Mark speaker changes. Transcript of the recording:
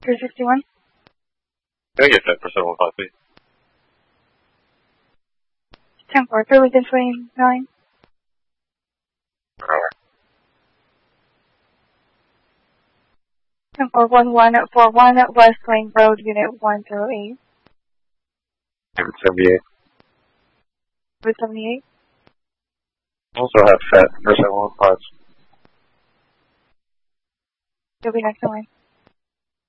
Speaker 1: 361.
Speaker 2: Can I get that for 715, please?
Speaker 1: 10-4, Burlington 29.
Speaker 2: Alright.
Speaker 1: 10-4-1141 West Lane Road, Unit 108.
Speaker 2: 78.
Speaker 1: 78.
Speaker 2: Also have FET for 715.
Speaker 1: You'll be next in line.